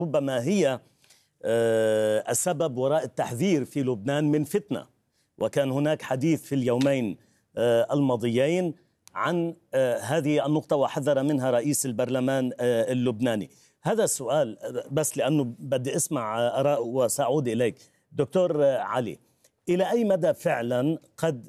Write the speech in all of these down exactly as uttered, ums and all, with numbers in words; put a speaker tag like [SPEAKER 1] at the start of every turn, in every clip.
[SPEAKER 1] ربما هي السبب وراء التحذير في لبنان من فتنة. وكان هناك حديث في اليومين الماضيين عن هذه النقطة وحذر منها رئيس البرلمان اللبناني. هذا السؤال بس لأنه بدي أسمع آراء وسأعود إليك دكتور علي، إلى أي مدى فعلا قد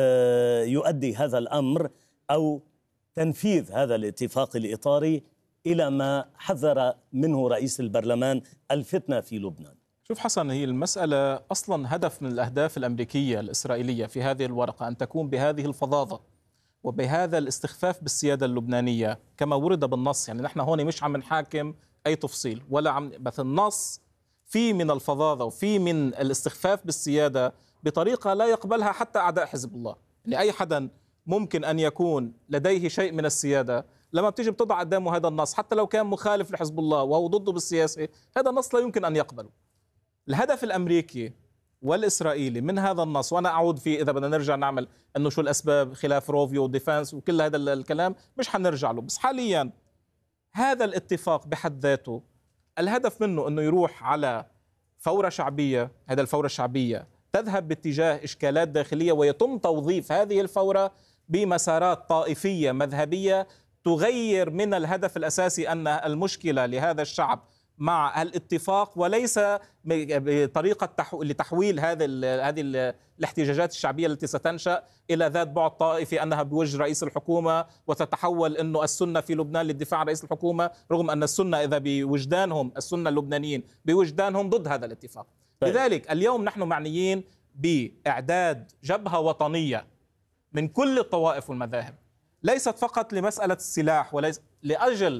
[SPEAKER 1] يؤدي هذا الأمر أو تنفيذ هذا الاتفاق الإطاري إلى ما حذر منه رئيس البرلمان الفتنة في لبنان؟
[SPEAKER 2] شوف حسن، هي المسألة أصلا هدف من الأهداف الأمريكية الإسرائيلية في هذه الورقة أن تكون بهذه الفظاظة وبهذا الاستخفاف بالسيادة اللبنانية كما ورد بالنص. يعني نحن هون مش عم نحاكم أي تفصيل ولا عم، بس النص في من الفظاظة وفي من الاستخفاف بالسيادة بطريقة لا يقبلها حتى أعداء حزب الله. يعني أي حدا ممكن أن يكون لديه شيء من السيادة لما بتيجي بتضع قدامه هذا النص حتى لو كان مخالف لحزب الله وهو ضده بالسياسة، هذا النص لا يمكن أن يقبله. الهدف الأمريكي والإسرائيلي من هذا النص، وأنا أعود فيه إذا بدنا نرجع نعمل أنه شو الأسباب خلاف روفيو وديفانس وكل هذا الكلام مش حنرجع له، بس حاليا هذا الاتفاق بحد ذاته الهدف منه أنه يروح على ثورة شعبية. هذا الثورة الشعبية تذهب باتجاه إشكالات داخلية ويتم توظيف هذه الثورة بمسارات طائفية مذهبية تغير من الهدف الأساسي أن المشكلة لهذا الشعب مع الاتفاق، وليس بطريقة لتحويل هذه هذه الاحتجاجات الشعبية التي ستنشأ إلى ذات بعد طائفي أنها بوجه رئيس الحكومة وتتحول أنه السنة في لبنان للدفاع عن رئيس الحكومة، رغم أن السنة إذا بوجدانهم السنة اللبنانيين بوجدانهم ضد هذا الاتفاق. لذلك اليوم نحن معنيين بإعداد جبهة وطنية من كل الطوائف والمذاهب، ليست فقط لمسألة السلاح، وليس لأجل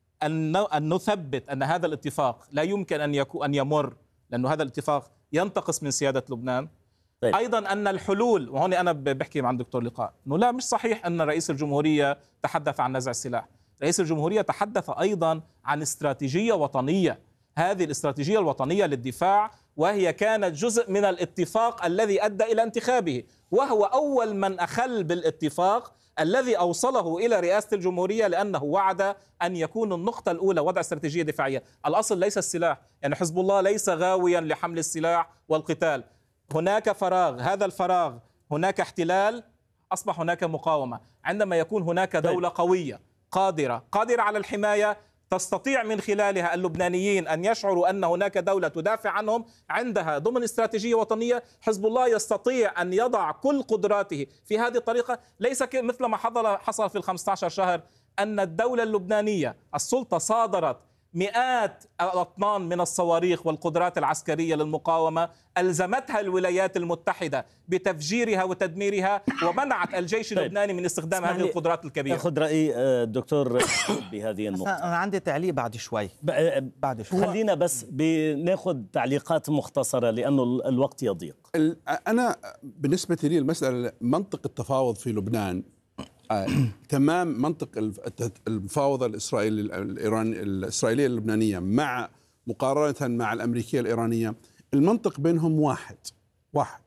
[SPEAKER 2] أن نثبت أن هذا الاتفاق لا يمكن أن يكون أن يمر، لأنه هذا الاتفاق ينتقص من سيادة لبنان. طيب. أيضا أن الحلول، وهون أنا بحكي مع الدكتور لقاء، أنه لا مش صحيح أن رئيس الجمهورية تحدث عن نزع السلاح. رئيس الجمهورية تحدث أيضا عن استراتيجية وطنية، هذه الاستراتيجية الوطنية للدفاع، وهي كانت جزء من الاتفاق الذي أدى إلى انتخابه، وهو أول من أخل بالاتفاق الذي أوصله إلى رئاسة الجمهورية، لأنه وعد أن يكون النقطة الأولى وضع استراتيجية دفاعية. الأصل ليس السلاح، يعني حزب الله ليس غاويا لحمل السلاح والقتال. هناك فراغ، هذا الفراغ هناك احتلال، أصبح هناك مقاومة. عندما يكون هناك دولة قوية قادرة قادرة على الحماية، تستطيع من خلالها اللبنانيين أن يشعروا أن هناك دولة تدافع عنهم، عندها ضمن استراتيجية وطنية حزب الله يستطيع أن يضع كل قدراته في هذه الطريقة. ليس مثل ما حصل في الخمسة عشر شهر أن الدولة اللبنانية السلطة صادرت مئات الأطنان من الصواريخ والقدرات العسكرية للمقاومة، ألزمتها الولايات المتحدة بتفجيرها وتدميرها، ومنعت الجيش
[SPEAKER 1] طيب.
[SPEAKER 2] اللبناني من استخدام هذه القدرات الكبيرة.
[SPEAKER 1] أخذ رأي الدكتور بهذه النقطة.
[SPEAKER 3] أنا عندي تعليق بعد شوي
[SPEAKER 1] بعد شوي خلينا بس بناخذ تعليقات مختصرة لأنه الوقت يضيق.
[SPEAKER 4] أنا بالنسبة لي المسألة منطق التفاوض في لبنان آه، تمام منطق المفاوضة الإسرائيلية الإيرانية الإسرائيلية اللبنانية مع مقارنة مع الأمريكية الإيرانية، المنطق بينهم واحد واحد.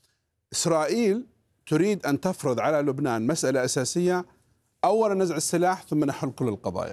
[SPEAKER 4] إسرائيل تريد أن تفرض على لبنان مسألة أساسية، أولا نزع السلاح ثم نحل كل القضايا.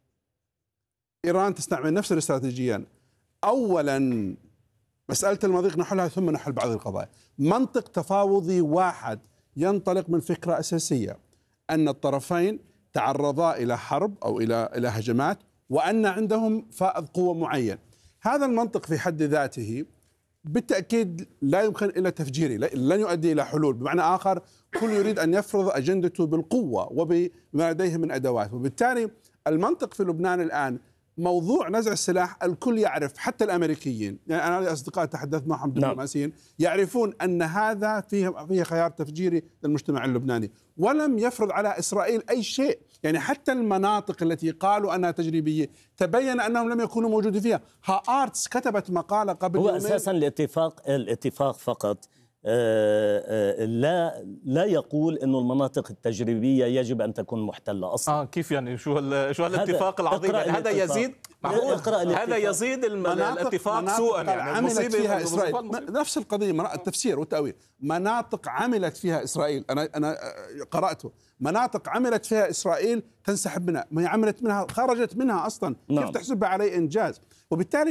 [SPEAKER 4] إيران تستعمل نفس الاستراتيجية، أولا مسألة المضيق نحلها ثم نحل بعض القضايا. منطق تفاوضي واحد ينطلق من فكرة أساسية، أن الطرفين تعرضا إلى حرب أو إلى إلى هجمات، وأن عندهم فائض قوة معين. هذا المنطق في حد ذاته بالتأكيد لا يمكن إلا تفجيره، لن يؤدي إلى حلول. بمعنى آخر، كل يريد أن يفرض أجندته بالقوة وبما لديه من أدوات، وبالتالي المنطق في لبنان الآن موضوع نزع السلاح الكل يعرف، حتى الأمريكيين. يعني أنا لي أصدقاء تحدثت معهم دبلوماسيين يعرفون أن هذا فيه فيه خيار تفجيري للمجتمع اللبناني، ولم يفرض على إسرائيل أي شيء. يعني حتى المناطق التي قالوا أنها تجريبية تبين أنهم لم يكونوا موجودين فيها. ها آرتس كتبت مقالة قبل
[SPEAKER 1] هو
[SPEAKER 4] يومين.
[SPEAKER 1] أساسا الاتفاق الاتفاق فقط لا لا يقول إنه المناطق التجريبية يجب أن تكون محتلة أصلا.
[SPEAKER 2] آه كيف يعني؟ شو شو هالاتفاق العظيم؟ يعني هذا يزيد هذا يزيد الاتفاق سوءا، يعني
[SPEAKER 4] عملت فيها إسرائيل نفس القضية، التفسير والتأويل. مناطق عملت فيها إسرائيل، أنا أنا قرأته، مناطق عملت فيها إسرائيل تنسحب منها، ما هي عملت منها خرجت منها أصلا. نعم. كيف تحسبها عليه إنجاز؟ وبالتالي